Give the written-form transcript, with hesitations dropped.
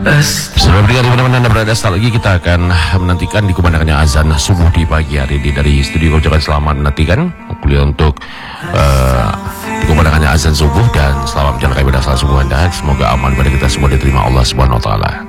Sebelum dimana-mana Anda berada, sekali lagi kita akan menantikan dikumandangkannya azan subuh di pagi hari ini. Dari studio ucapkan selamat menantikan kuliah untuk dikumandangkannya azan subuh, dan selamat menjalankan ibadah salat subuh Anda. Semoga aman pada kita semua, diterima Allah Subhanahu wa taala.